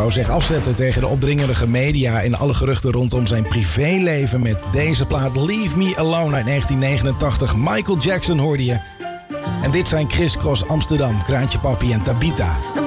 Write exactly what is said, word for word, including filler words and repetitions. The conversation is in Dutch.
wou zich afzetten tegen de opdringerige media en alle geruchten rondom zijn privéleven met deze plaat Leave Me Alone uit negentien negenentachtig. Michael Jackson hoorde je. En dit zijn Criss Cross Amsterdam, Kraantje Papi en Tabita.